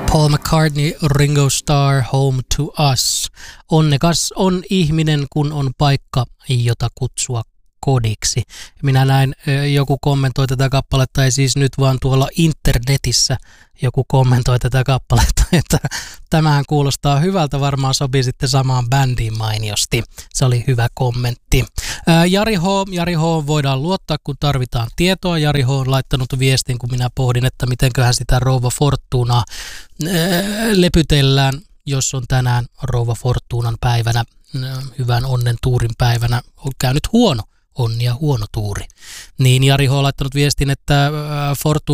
Paul McCartney, Ringo Starr, Home to Us. Onnekas on ihminen, kun on paikka, jota kutsua kodiksi. Minä näin, joku kommentoi tätä kappaletta, ei siis nyt vaan tuolla internetissä joku kommentoi tätä kappaletta, että tämähän kuulostaa hyvältä, varmaan sopii sitten samaan bändiin mainiosti. Se oli hyvä kommentti. Jari H voidaan luottaa, kun tarvitaan tietoa. Jari H on laittanut viestin, kun minä pohdin, että mitenköhän sitä Rouva Fortunaa lepytellään, jos on tänään Rouva Fortunan päivänä, hyvän onnen tuurin päivänä, on käynyt huono onni ja huono tuuri. Niin Jari H on laittanut viestin, että Fortuna